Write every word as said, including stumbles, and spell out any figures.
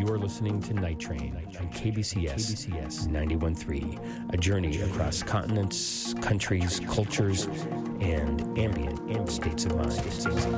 are listening to Night Train on K B C S ninety-one point three, a journey across continents, countries, cultures, and ambient states of mind.